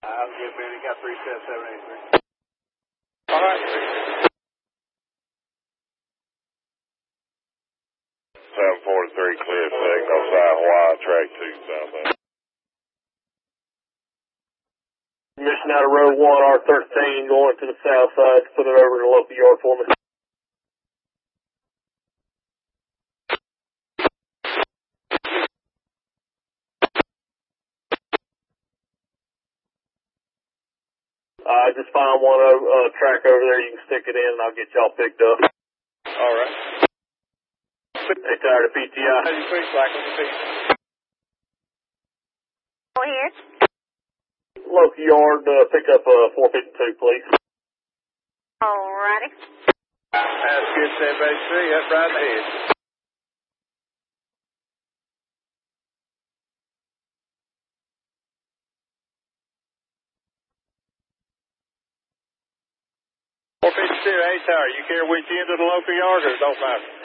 I'll get Benny, got 37783. All right. 743 clear signal, side Hawaii, track 2 southbound. Mission out of row 1, R13, going to the south side. Put it over to the local yard for me. I just found one track over there. You can stick it in, and I'll get y'all picked up. All right. They tired of PTI. How do you fix like on the feet? Go ahead. Local yard, pick up 452, please. All righty. That's good, 783. That's right ahead. $452, hey, tower. You care which end of the local yard or it don't matter?